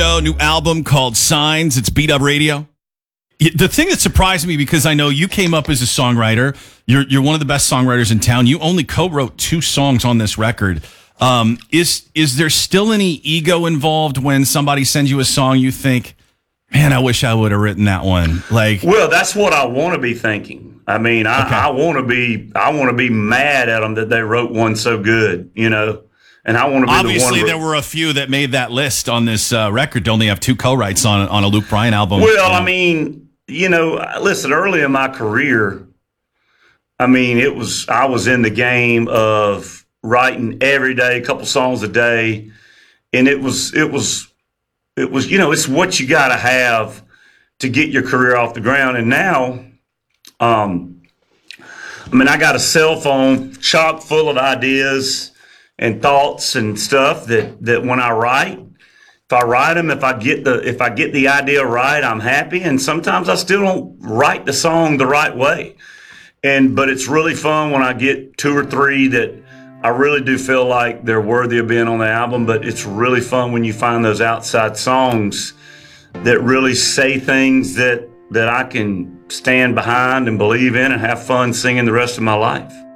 New album called Signs. It's Beat Up Radio. The thing that surprised me, because I know you came up as a songwriter, you're one of the best songwriters in town. You only co-wrote 2 songs on this record. Is there still any ego involved when somebody sends you a song you think, man, I wish I would have written that one? Like, well, that's what I want to be thinking. I mean, I want to be mad at them that they wrote one so good, you know. And I want to be obviously the one. There were a few that made that list on this record to only have 2 co-writes on a Luke Bryan album. Well, I mean, you know, listen, early in my career, I mean, I was in the game of writing every day, a couple songs a day, and it was, you know, it's what you got to have to get your career off the ground. And now, I mean, I got a cell phone chock full of ideas and thoughts and stuff that when I write, if I write them, if I get the idea right, I'm happy. And sometimes I still don't write the song the right way. But it's really fun when I get 2 or 3 that I really do feel like they're worthy of being on the album. But it's really fun when you find those outside songs that really say things that I can stand behind and believe in and have fun singing the rest of my life.